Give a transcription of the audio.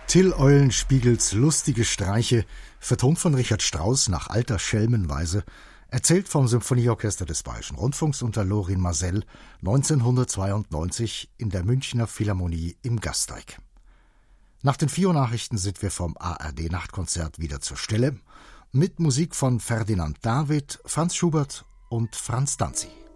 Till Eulenspiegels lustige Streiche, vertont von Richard Strauss nach alter Schelmenweise, erzählt vom Symphonieorchester des Bayerischen Rundfunks unter Lorin Maazel 1992 in der Münchner Philharmonie im Gasteig. Nach den 4 Nachrichten sind wir vom ARD-Nachtkonzert wieder zur Stelle, mit Musik von Ferdinand David, Franz Schubert und Franz Danzi.